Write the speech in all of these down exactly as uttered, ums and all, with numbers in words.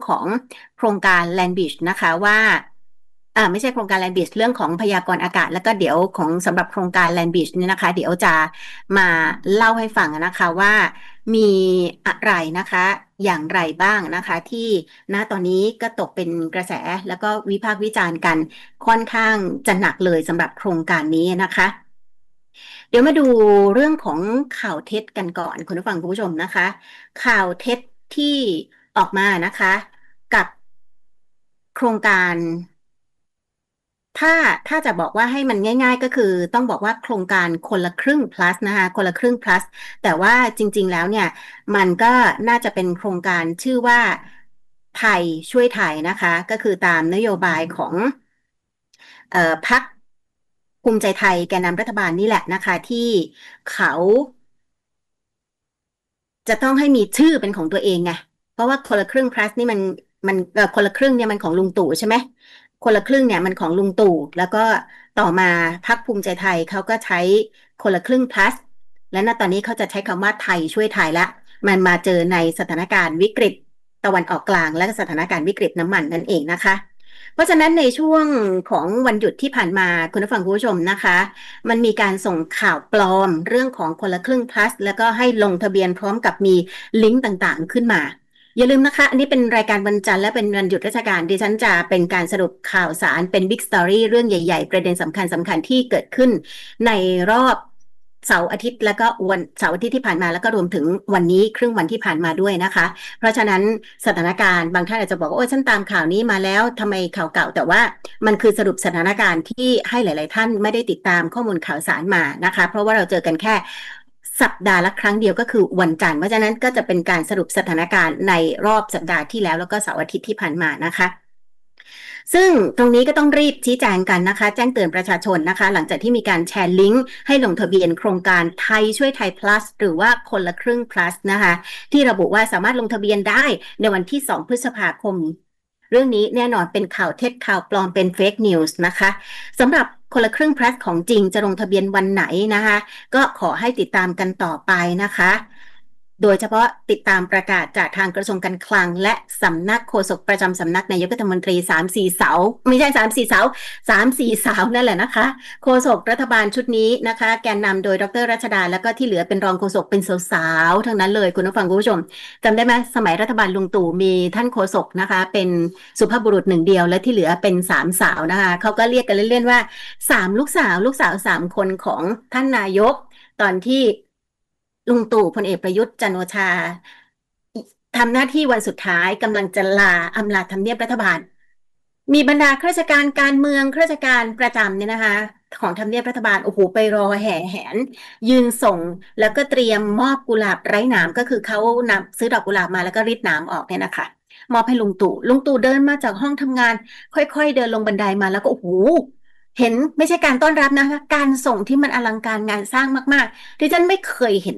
ของโครงการ Land Bridge นะคะว่าอ่าไม่ใช่โครงการ Land Bridge เรื่องของพยากรณ์อากาศแล้วก็เดี๋ยวของสำหรับโครงการ Land Bridge เนี่ยนะคะเดี๋ยวจะมาเล่าให้ฟังนะคะว่ามีอะไรนะคะอย่างไรบ้างนะคะที่ณตอนนี้ก็ตกเป็นกระแสแล้วก็วิพากษ์วิจารณ์กันค่อนข้างจะหนักเลยสำหรับโครงการนี้นะคะ เดี๋ยวมาดูเรื่องของข่าวเท็จกันก่อนคุณผู้ฟังคุณผู้ชมนะคะข่าวเท็จที่ออกมานะคะกับโครงการถ้าถ้าจะบอกว่าให้มันง่ายๆก็คือต้องบอกว่าโครงการคนละครึ่ง plus นะคะคนละครึ่ง plus แต่ว่าจริงๆแล้วเนี่ยมันก็น่าจะเป็นโครงการชื่อว่าไทยช่วยไทยนะคะก็คือตามนโยบายของเอ่อพรรคภูมิใจไทยแกนนำรัฐบาลนี่แหละนะคะที่เขา จะต้องให้มีชื่อเป็นของตัวเองไงเพราะว่าคนละครึ่ง plus นี่มันมันเอ่อคนละครึ่งเนี่ยมันของลุงตู่ใช่ไหมคนละครึ่งเนี่ยมันของลุงตู่แล้วก็ต่อมาพรรคภูมิใจไทยเขาก็ใช้คนละครึ่ง plus และณตอนนี้เขาจะใช้คำว่าไทยช่วยไทยละมันมาเจอในสถานการณ์วิกฤตตะวันออกกลางและสถานการณ์วิกฤตน้ำมันนั่นเองนะคะ เพราะฉะนั้นในช่วงของวันหยุดที่ผ่านมาคุณผู้ฟังคุณผู้ชมนะคะมันมีการส่งข่าวปลอมเรื่องของคนละครึ่ง plus แล้วก็ให้ลงทะเบียนพร้อมกับมีลิงก์ต่างๆขึ้นมาอย่าลืมนะคะอันนี้เป็นรายการวันจันทร์และเป็นวันหยุดราชการดิฉันจะเป็นการสรุปข่าวสารเป็นบิ๊กสตอรี่เรื่องใหญ่ๆประเด็นสำคัญสำคัญที่เกิดขึ้นในรอบเสาร์อาทิตย์แล้วก็วันเสาร์อาทิตย์ที่ผ่านมาแล้วก็รวมถึงวันนี้ครึ่งวันที่ผ่านมาด้วยนะคะ เพราะฉะนั้นสถานการณ์บางท่านอาจจะบอกว่าโอ้ยฉันตามข่าวนี้มาแล้วทำไมข่าวเก่าแต่ว่ามันคือสรุปสถานการณ์ที่ให้หลายๆท่านไม่ได้ติดตามข้อมูลข่าวสารมานะคะเพราะว่าเราเจอกันแค่สัปดาห์ละครั้งเดียวก็คือวันจันทร์เพราะฉะนั้นก็จะเป็นการสรุปสถานการณ์ในรอบสัปดาห์ที่แล้วแล้วก็เสาร์อาทิตย์ที่ผ่านมานะคะ ซึ่งตรงนี้ก็ต้องรีบชี้แจงกันนะคะแจ้งเตือนประชาชนนะคะหลังจากที่มีการแชร์ลิงก์ให้ลงทะเบียนโครงการไทยช่วยไทย plus หรือว่าคนละครึ่ง plus นะคะที่ระบุว่าสามารถลงทะเบียนได้ในวันที่สองพฤษภาคมเรื่องนี้แน่นอนเป็นข่าวเท็จข่าวปลอมเป็น fake news นะคะสำหรับคนละครึ่ง plus ของจริงจะลงทะเบียนวันไหนนะคะก็ขอให้ติดตามกันต่อไปนะคะโดยเฉพาะติดตามประกาศจากทางกระทรวงการคลังและสำนักโฆษกประจำสำนักนายกรัฐมนตรีสามสี่เสาไม่ใช่สามสี่เสาสามสี่สาวนั่นแหละนะคะโฆษกรัฐบาลชุดนี้นะคะแกนนำโดยดรรัชดาแล้วก็ที่เหลือเป็นรองโฆษกเป็นสาวๆทั้งนั้นเลยคุณผู้ฟังคุณผู้ชมจำได้ไหมสมัยรัฐบาลลุงตู่มีท่านโฆษกนะคะเป็นสุภาพบุรุษหนึ่งเดียวและที่เหลือเป็นสามสาวนะคะเขาก็เรียกกันเล่นๆว่าสามลูกสาวลูกสาวสามคนของท่านนายกตอนที่ลุงตู่พลเอกประยุทธ์จันทร์โอชาทำหน้าที่วันสุดท้ายกำลังจะลาอำลาทำเนียบรัฐบาลมีบรรดาข้าราชการการเมืองข้าราชการประจำเนี่ยนะคะของทำเนียบรัฐบาลโอ้โหไปรอแห่แหนยืนส่งแล้วก็เตรียมมอบกุหลาบไร้หนามก็คือเขานำซื้อดอกกุหลาบมาแล้วก็รีดหนามออกเนี่ยนะคะมอบให้ลุงตู่ลุงตู่เดินมาจากห้องทำงานค่อยๆเดินลงบันไดมาแล้วก็โอ้โหเห็นไม่ใช่การต้อนรับนะคะการส่งที่มันอลังการงานสร้างมากๆที่ฉันไม่เคยเห็น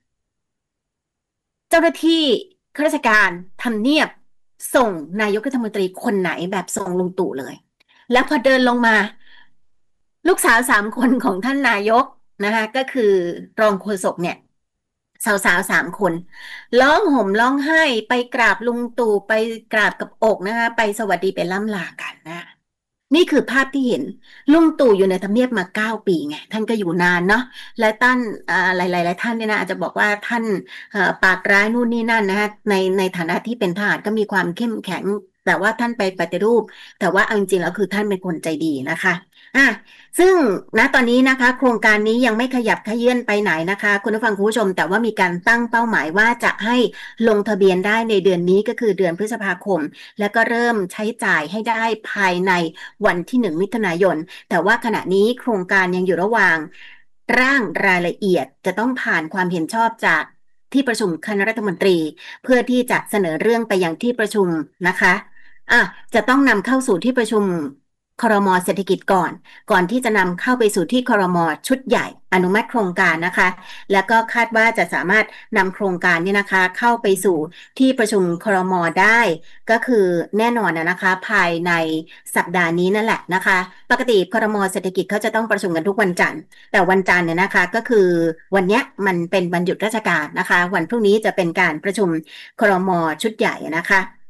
เจ้าหน้าที่ข้าราชการทำเนียบส่งนายกรัฐมนตรีคนไหนแบบส่งลุงตู่เลยแล้วพอเดินลงมาลูกสาวสามคนของท่านนายกนะคะก็คือรองโฆษกเนี่ยสาวๆสามคนร้องห่มร้องไห้ไปกราบลุงตู่ไปกราบกับอกนะคะไปสวัสดีไปล่ำลากันนะ นี่คือภาพที่เห็นลุงตู่อยู่ในทำเนียบมาเก้าปีไงท่านก็อยู่นานเนาะและท่านอ่าหลายๆหลายท่านเนี่ยนะอาจจะบอกว่าท่านเอ่อปากร้ายนู่นนี่นั่นนะฮะในในฐานะที่เป็นทหารก็มีความเข้มแข็งแต่ว่าท่านไปปฏิรูปแต่ว่าเอาจริงๆแล้วคือท่านเป็นคนใจดีนะคะอ่ะซึ่งณตอนนี้นะคะโครงการนี้ยังไม่ขยับเขยื้อนไปไหนนะคะคุณผู้ฟังคุณผู้ชมแต่ว่ามีการตั้งเป้าหมายว่าจะให้ลงทะเบียนได้ในเดือนนี้ก็คือเดือนพฤษภาคมแล้วก็เริ่มใช้จ่ายให้ได้ภายใน วันที่หนึ่งมิถุนายนแต่ว่าขณะนี้โครงการยังอยู่ระหว่างร่างรายละเอียดจะต้องผ่านความเห็นชอบจากที่ประชุมคณะรัฐมนตรีเพื่อที่จะเสนอเรื่องไปยังที่ประชุมนะคะอ่ะจะต้องนำเข้าสู่ที่ประชุมครม.เศรษฐกิจก่อนก่อนที่จะนำเข้าไปสู่ที่ครม.ชุดใหญ่อนุมัติโครงการนะคะแล้วก็คาดว่าจะสามารถนำโครงการนี้นะคะเข้าไปสู่ที่ประชุมครม.ได้ ก็คือแน่นอนนะคะภายในสัปดาห์นี้นั่นแหละนะคะปกติครม.เศรษฐกิจเขาจะต้องประชุมกันทุกวันจันทร์แต่วันจันทร์เนี่ยนะคะก็คือวันนี้มันเป็นวันหยุดราชการนะคะวันพรุ่งนี้จะเป็นการประชุมครม.ชุดใหญ่นะคะ